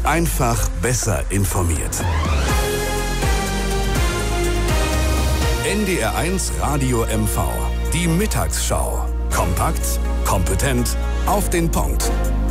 Einfach besser informiert. NDR1 Radio MV. Die Mittagsschau. Kompakt, kompetent, auf den Punkt.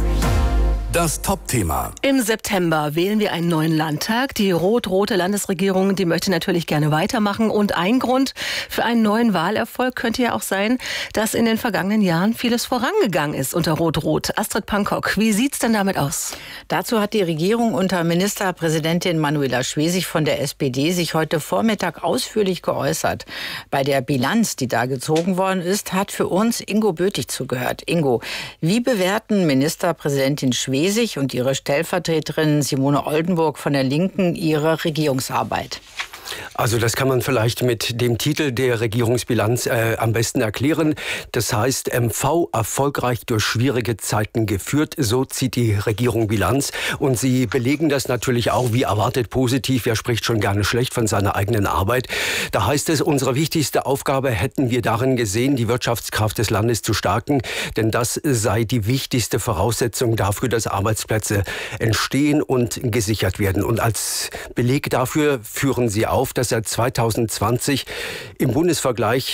Das Top-Thema. Im September wählen wir einen neuen Landtag. Die rot-rote Landesregierung, die möchte natürlich gerne weitermachen. Und ein Grund für einen neuen Wahlerfolg könnte ja auch sein, dass in den vergangenen Jahren vieles vorangegangen ist unter Rot-Rot. Astrid Pankok, wie sieht's denn damit aus? Dazu hat die Regierung unter Ministerpräsidentin Manuela Schwesig von der SPD sich heute Vormittag ausführlich geäußert. Bei der Bilanz, die da gezogen worden ist, hat für uns Ingo Bötig zugehört. Ingo, wie bewerten Ministerpräsidentin Schwesig und ihre Stellvertreterin Simone Oldenburg von der Linken ihre Regierungsarbeit? Also das kann man vielleicht mit dem Titel der Regierungsbilanz am besten erklären. Das heißt, MV erfolgreich durch schwierige Zeiten geführt. So zieht die Regierung Bilanz. Und sie belegen das natürlich auch wie erwartet positiv. Wer spricht schon gerne schlecht von seiner eigenen Arbeit? Da heißt es, unsere wichtigste Aufgabe hätten wir darin gesehen, die Wirtschaftskraft des Landes zu stärken. Denn das sei die wichtigste Voraussetzung dafür, dass Arbeitsplätze entstehen und gesichert werden. Und als Beleg dafür führen sie auf, dass seit 2020 im Bundesvergleich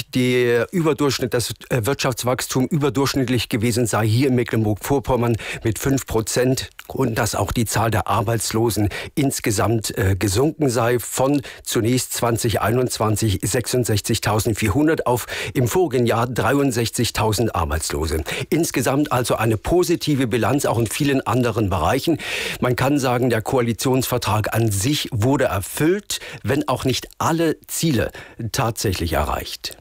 das Wirtschaftswachstum überdurchschnittlich gewesen sei, hier in Mecklenburg-Vorpommern mit 5% und dass auch die Zahl der Arbeitslosen insgesamt gesunken sei von zunächst 2021 66.400 auf im vorigen Jahr 63.000 Arbeitslose. Insgesamt also eine positive Bilanz, auch in vielen anderen Bereichen. Man kann sagen, der Koalitionsvertrag an sich wurde erfüllt, wenn auch nicht alle Ziele tatsächlich erreicht.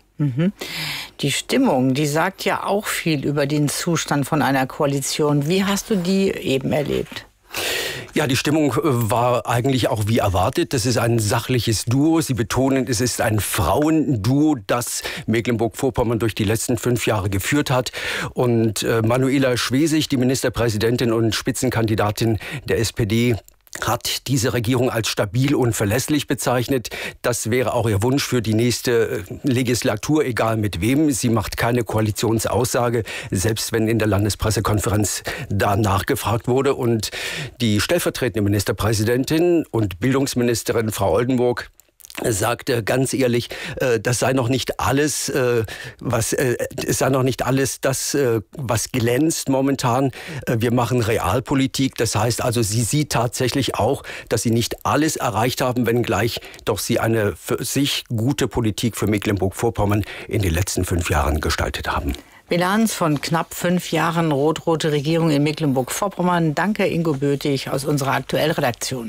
Die Stimmung, die sagt ja auch viel über den Zustand von einer Koalition. Wie hast du die eben erlebt? Ja, die Stimmung war eigentlich auch wie erwartet. Das ist ein sachliches Duo. Sie betonen, es ist ein Frauenduo, das Mecklenburg-Vorpommern durch die letzten 5 Jahre geführt hat. Und Manuela Schwesig, die Ministerpräsidentin und Spitzenkandidatin der SPD, hat diese Regierung als stabil und verlässlich bezeichnet. Das wäre auch ihr Wunsch für die nächste Legislatur, egal mit wem. Sie macht keine Koalitionsaussage, selbst wenn in der Landespressekonferenz da nachgefragt wurde. Und die stellvertretende Ministerpräsidentin und Bildungsministerin Frau Oldenburg sagte ganz ehrlich, das sei noch nicht alles, was glänzt momentan. Wir machen Realpolitik. Das heißt also, sie sieht tatsächlich auch, dass sie nicht alles erreicht haben, wenngleich doch sie eine für sich gute Politik für Mecklenburg-Vorpommern in den letzten 5 Jahren gestaltet haben. Bilanz von knapp 5 Jahren rot-rote Regierung in Mecklenburg-Vorpommern. Danke, Ingo Bötig aus unserer Aktuellredaktion.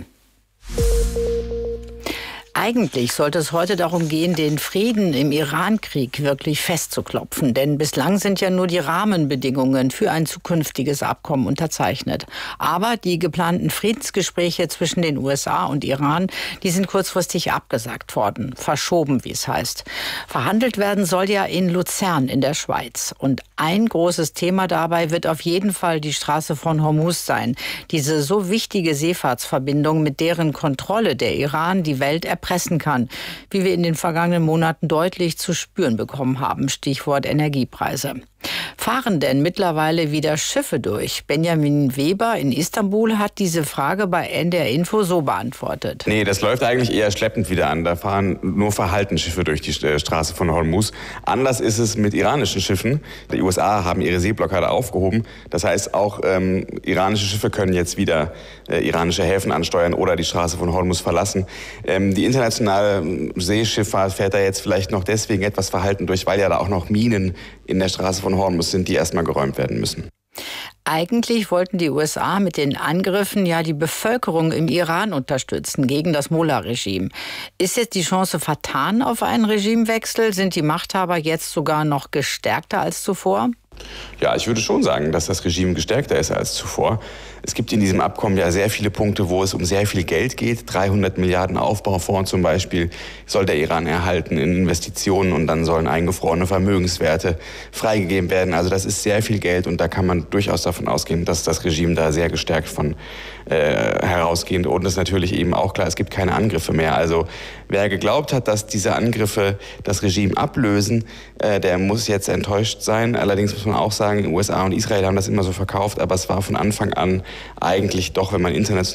Eigentlich sollte es heute darum gehen, den Frieden im Iran-Krieg wirklich festzuklopfen. Denn bislang sind ja nur die Rahmenbedingungen für ein zukünftiges Abkommen unterzeichnet. Aber die geplanten Friedensgespräche zwischen den USA und Iran, die sind kurzfristig abgesagt worden. Verschoben, wie es heißt. Verhandelt werden soll ja in Luzern in der Schweiz. Und ein großes Thema dabei wird auf jeden Fall die Straße von Hormuz sein. Diese so wichtige Seefahrtsverbindung, mit deren Kontrolle der Iran die Welt erpressen kann, wie wir in den vergangenen Monaten deutlich zu spüren bekommen haben. Stichwort Energiepreise. Fahren denn mittlerweile wieder Schiffe durch? Benjamin Weber in Istanbul hat diese Frage bei NDR Info so beantwortet. Nee, das läuft eigentlich eher schleppend wieder an. Da fahren nur verhalten Schiffe durch die Straße von Hormuz. Anders ist es mit iranischen Schiffen. Die USA haben ihre Seeblockade aufgehoben. Das heißt, auch iranische Schiffe können jetzt wieder iranische Häfen ansteuern oder die Straße von Hormuz verlassen. Die internationale Seeschifffahrt fährt da jetzt vielleicht noch deswegen etwas verhalten durch, weil ja da auch noch Minen in der Straße von Hormuz sind, die erstmal geräumt werden müssen. Eigentlich wollten die USA mit den Angriffen ja die Bevölkerung im Iran unterstützen gegen das Mullah-Regime. Ist jetzt die Chance vertan auf einen Regimewechsel? Sind die Machthaber jetzt sogar noch gestärkter als zuvor? Ja, ich würde schon sagen, dass das Regime gestärkter ist als zuvor. Es gibt in diesem Abkommen ja sehr viele Punkte, wo es um sehr viel Geld geht. 300 Milliarden Aufbaufonds zum Beispiel soll der Iran erhalten in Investitionen und dann sollen eingefrorene Vermögenswerte freigegeben werden. Also das ist sehr viel Geld und da kann man durchaus davon ausgehen, dass das Regime da sehr gestärkt von herausgeht. Und es ist natürlich eben auch klar, es gibt keine Angriffe mehr. Also wer geglaubt hat, dass diese Angriffe das Regime ablösen, der muss jetzt enttäuscht sein. Allerdings muss man auch sagen, USA und Israel haben das immer so verkauft, aber es war von Anfang an eigentlich doch, wenn man international